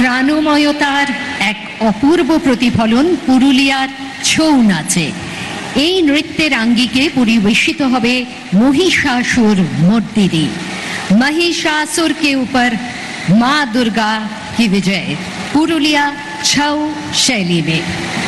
প্রাণময়তার এক অপূর্ব প্রতিফলন পুরুলিয়ার ছৌ নাচে। এই নৃত্যের আঙ্গিকে পরিবেশিত হবে महिषासुर मर्दिनी। महिषासुर के ऊपर माँ दुर्गा की विजय पुरुलिया छौ शैली में।